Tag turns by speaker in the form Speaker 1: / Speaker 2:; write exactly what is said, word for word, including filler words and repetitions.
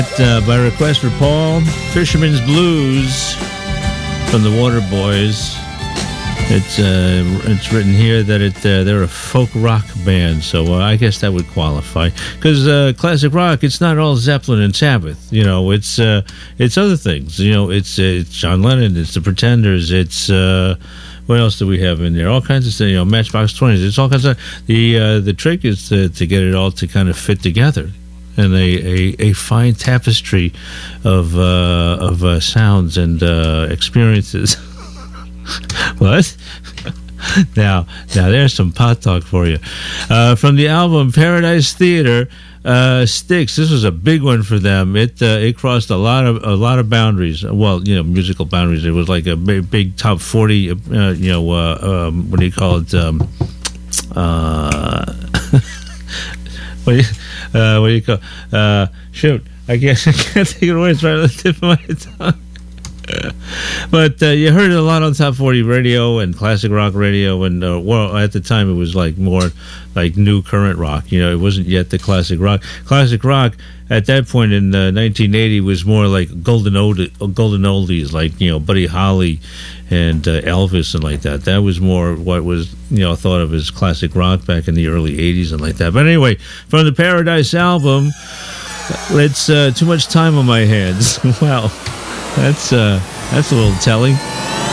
Speaker 1: Uh, by request for Paul, Fisherman's Blues from the Waterboys. It's uh, it's written here that it uh, they're a folk rock band, so uh, I guess that would qualify. Because uh, classic rock, it's not all Zeppelin and Sabbath, you know. It's uh, it's other things, you know. It's uh, it's John Lennon, it's the Pretenders, it's uh, what else do we have in there? All kinds of stuff, you know. Matchbox twenties. It's all kinds of. The uh, the trick is to to get it all to kind of fit together. And a, a, a fine tapestry of uh, of uh, sounds and uh, experiences. What? now, now there's some pot talk for you. Uh, from the album Paradise Theater, uh, Styx. This was a big one for them. It uh, it crossed a lot of a lot of boundaries. Well, you know, musical boundaries. It was like a big, big top forty. Uh, you know, uh, um, what do you call it? Um, uh, what do you Uh, what do you call? Uh, shoot, I can't, I can't think of the words right on the tip of my tongue. But uh, you heard it a lot on Top forty Radio and classic rock radio, and uh, well, at the time it was like more like new current rock. You know, it wasn't yet the classic rock. Classic rock at that point in uh, nineteen eighty was more like golden old, golden oldies, like, you know, Buddy Holly and uh, Elvis and like that. That was more what was, you know, thought of as classic rock back in the early eighties and like that. But anyway, from the Paradise album, it's uh, Too Much Time on My Hands. Wow, that's uh, that's a little telling.